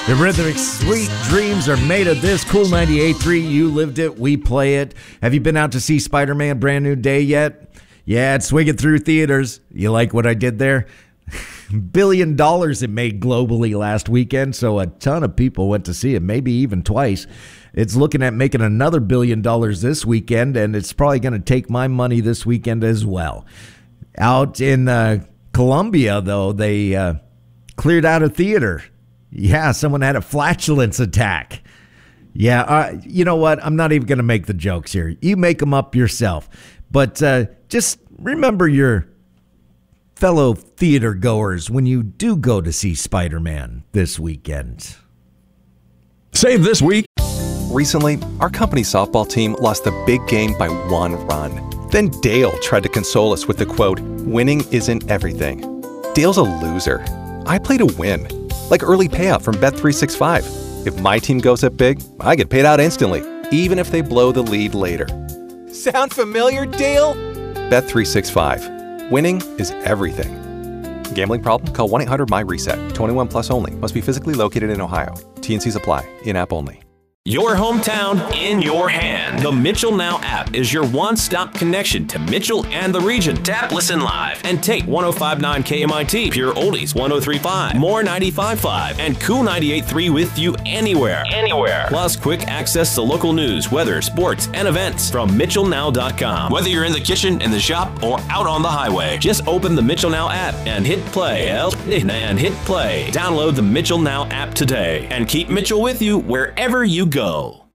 The rhythmic sweet dreams are made of this. Cool 98.3, you lived it, we play it. Have you been out to see Spider-Man Brand New Day yet? Yeah, it's swinging through theaters. You like what I did there? $1 billion it made globally last weekend, so a ton of people went to see it, maybe even twice. It's looking at making another $1 billion this weekend, and it's probably going to take my money this weekend as well. Out in Colombia, though, they cleared out a theater. Yeah, someone had a flatulence attack. Yeah, you know what? I'm not even going to make the jokes here. You make them up yourself. But just remember your fellow theater goers when you do go to see Spider-Man this weekend. Save this week. Recently, our company's softball team lost the big game by 1 run. Then Dale tried to console us with the quote, "Winning isn't everything." Dale's a loser. I play to win. Like early payout from Bet365. If my team goes up big, I get paid out instantly, even if they blow the lead later. Sound familiar, Dale? Bet365. Winning is everything. Gambling problem? Call 1-800-MY-RESET. 21 plus only. Must be physically located in Ohio. T&Cs apply. In-app only. Your hometown in your hand. The Mitchell Now app is your one-stop connection to Mitchell and the region. Tap, listen live, and take 105.9 KMIT, Pure Oldies 103.5, More 95.5, and Cool 98.3 with you anywhere. Plus quick access to local news, weather, sports, and events from MitchellNow.com. Whether you're in the kitchen, in the shop, or out on the highway, just open the Mitchell Now app and hit play. Download the Mitchell Now app today and keep Mitchell with you wherever you go.